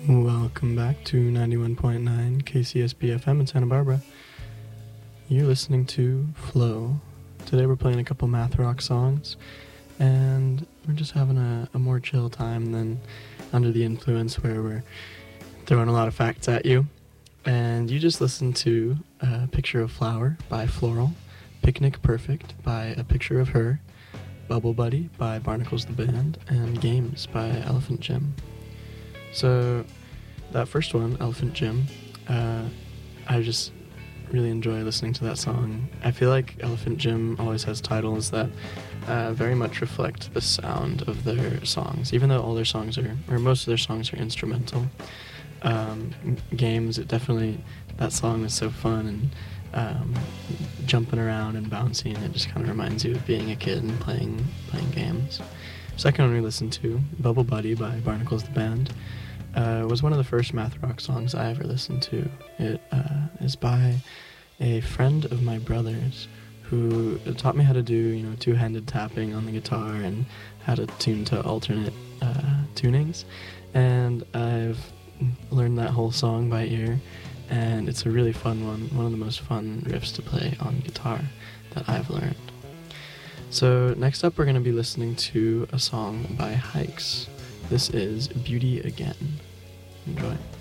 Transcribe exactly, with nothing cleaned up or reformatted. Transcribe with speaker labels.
Speaker 1: Welcome back to ninety-one point nine K C S B F M in Santa Barbara. You're listening to Flow. Today we're playing a couple math rock songs, and we're just having a, a more chill time than Under the Influence, where we're throwing a lot of facts at you. And you just listened to A Picture of Flower by Floral, Picnic Perfect by A Picture of Her, Bubble Buddy by Barnacles the Band, and Games by Elephant Gym. So that first one, Elephant Gym, uh, I just really enjoy listening to that song. I feel like Elephant Gym always has titles that uh, very much reflect the sound of their songs, even though all their songs are, or most of their songs are instrumental. Um, Games, it definitely, that song is so fun and um, jumping around and bouncy, and it just kind of reminds you of being a kid and playing playing games. Second one we listened to, Bubble Buddy by Barnacles the Band, uh, was one of the first math rock songs I ever listened to. It uh, is by a friend of my brother's who taught me how to do, you know, two-handed tapping on the guitar and how to tune to alternate uh, tunings. And I've learned that whole song by ear, and it's a really fun one, one of the most fun riffs to play on guitar that I've learned. So next up we're going to be listening to a song by Hikes. This is Beauty Again. Enjoy.